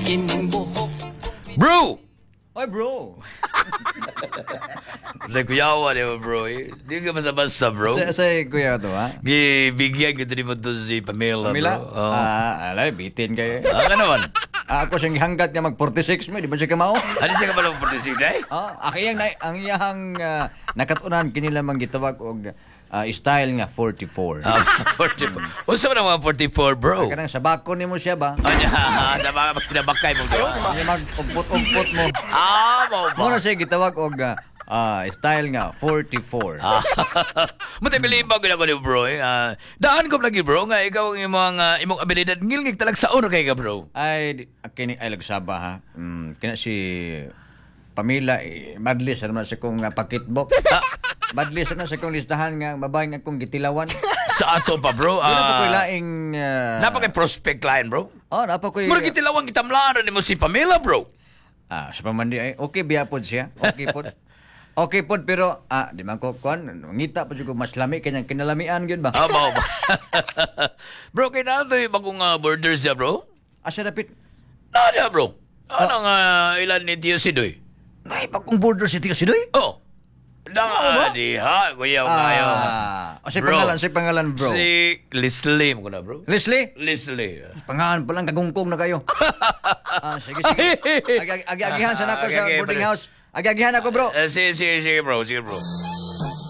Bro! Oy, bro. Nagkuyawa di ba, bro? Di ka basta-basta, bro. Sa kuya to, ha? Bigyan kita mo to si Pamela, Pamela? bro. Oh. Alay, bitin kayo. Ano naman? Ako siyang hanggat niya mag-46 mo, di ba siya kamao? Ano siya ka pala 46, eh? Ako ang iyang nakatunan kinila mang gitawag og style nga 44. 44. Unsa man ang mga 44, bro? Kanang sa bako nimo siya ba? Anya, sa mga magsinabakay mo, bro. Niya mag-umpot-umpot mo. Mo Mo na ba? siya gitawag og style nga 44. Matay bilib ba gina ko ni bro, eh? Daan ko lagi, bro, nga ikaw ang imong abilidad. Ngilngig talag sa ono kay ka, bro. Ay kini ay lagsaba ha. Kina si Pamela madlis naman sa kong pakitbok. Madlis na sa kong listahan nga babae nga kong gitilawan. Sa aso pa, bro. Wala pa ko'y laing... Napakay prospect line, bro. napa ko'y... Mura kitilawang kitamlaan ni mo si Pamela, bro. Sa pamandi ay, okay biya pod siya. Okay pod. Okay pod, pero, di man ko, ngita po ko mas lami, kanyang kinalamian yun ba? Ba. Bro, kaya na ito yung bagong borders niya, bro. Asa dapit? Nada, bro. Anong ilan ni Tio Sidoy? Ay, pagkong border si Tika Sidoy? Oh. Di ha, kuya kayo. Si pangalan, bro. Si Leslie mo ko na, bro. Leslie? Leslie. Pangalan pa lang, kagungkong na kayo. Sige. Agi-agihan sa nako sa boarding house. Agi-agihan ako, bro. Sige, bro. Sige, bro.